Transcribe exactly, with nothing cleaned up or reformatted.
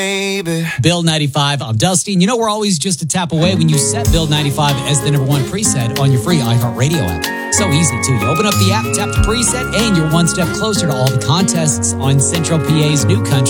Baby. Build ninety-five, I'm Dusty. And you know, we're always just a tap away when you set Build ninety-five as the number one preset on your free iHeartRadio app. So easy, too. You open up the app, tap the preset, and you're one step closer to all the contests on Central P A's new country